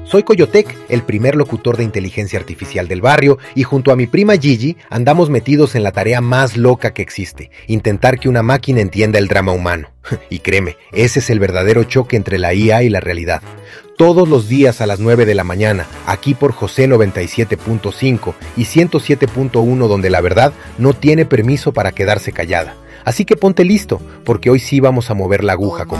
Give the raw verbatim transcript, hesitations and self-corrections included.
Soy Coyotec, el primer locutor de inteligencia artificial del barrio, y junto a mi prima Gigi andamos metidos en la tarea más loca que existe, intentar que una máquina entienda el drama humano. Y créeme, ese es el verdadero choque entre la I A y la realidad. Todos los días a las nueve de la mañana, aquí por José noventa y siete punto cinco y ciento siete punto uno, donde la verdad no tiene permiso para quedarse callada. Así que ponte listo, porque hoy sí vamos a mover la aguja con